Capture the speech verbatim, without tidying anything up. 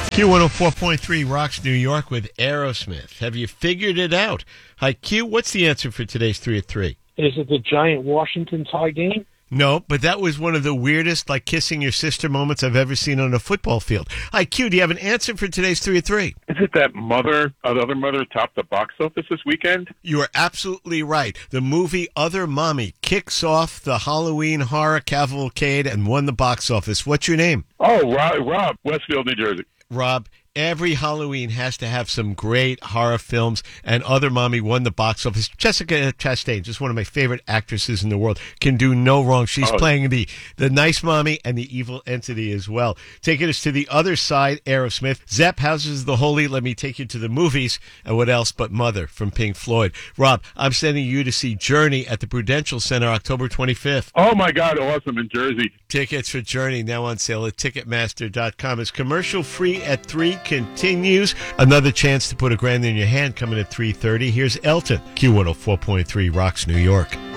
Q one oh four point three rocks New York with Aerosmith. Have you figured it out? Hi, Q, what's the answer for today's three at three? Is it the giant Washington tie game? No, but that was one of the weirdest, like, kissing your sister moments I've ever seen on a football field. Hi, Q, do you have an answer for today's three at three? Is it that Mother, uh, the other Mother topped the box office this weekend? You are absolutely right. The movie Other Mommy kicks off the Halloween horror cavalcade and won the box office. What's your name? Oh, Rob, Rob, Westfield, New Jersey. Rob, every Halloween has to have some great horror films, and Other Mommy won the box office. Jessica Chastain, just one of my favorite actresses in the world, can do no wrong. She's oh. playing the, the nice mommy and the evil entity as well. Taking us to the other side, Aerosmith. Zepp, Houses of the Holy, Let Me Take You to the Movies, and what else but Mother from Pink Floyd. Rob, I'm sending you to see Journey at the Prudential Center October twenty-fifth. Oh, my God, awesome, in Jersey. Tickets for Journey now on sale at Ticketmaster dot com. As commercial free at three continues. Another chance to put a grand in your hand coming at three thirty. Here's Elton. Q one oh four point three rocks New York.